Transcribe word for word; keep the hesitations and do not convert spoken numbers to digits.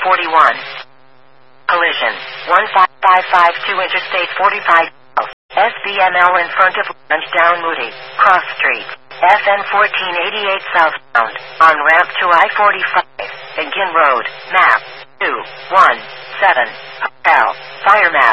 forty-one. Collision. one five five five two Interstate forty-five. S B M L in front of Lounge down Moody, Cross Street. F N fourteen eighty-eight southbound, on ramp to I forty-five, Begin Road, map, two one seven, Hotel, Fire map.